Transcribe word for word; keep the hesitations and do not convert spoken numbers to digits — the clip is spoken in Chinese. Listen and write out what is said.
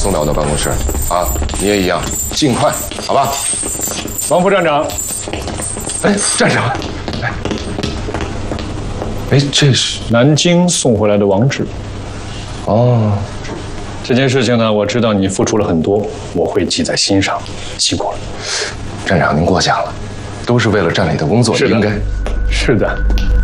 送到我的办公室啊！你也一样，尽快，好吧？ 王副站长， 哎，站长，哎，哎，这是南京送回来的网址。 哦， 这件事情呢，我知道你付出了很多，我会记在心上，辛苦了。 站长您过奖了，都是为了站里的工作，应该。 是的。